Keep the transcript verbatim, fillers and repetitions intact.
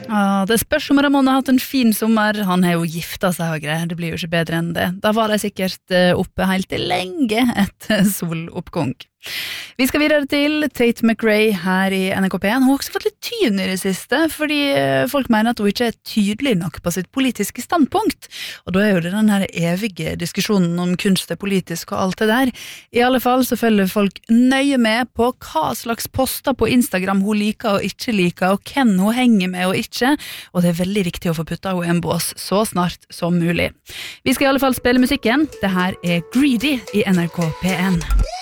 Ja, det spørs om Ramona har hatt en fin sommer. Han har jo gifta seg og greier, det blir jo ikke bedre enn det. Da var de sikkert oppe helt lenge etter soloppgang. Vi skal videre til Tate McRae her i N R K P en. Hun har også fått litt tyn i det siste, fordi folk mener at hun ikke er tydelig nok på sitt politiske standpunkt. Og da er jo det den her evige diskusjonen om kunst er politisk og alt det der. I alle fall så følger folk nøye med på hva slags poster på Instagram hun liker og ikke liker, og hvem hun henger med og ikke, og det er veldig viktig å få putta henne i en bås så snart som mulig. Vi skal i alle fall spille musikken. Det her er Greedy i N R K P en.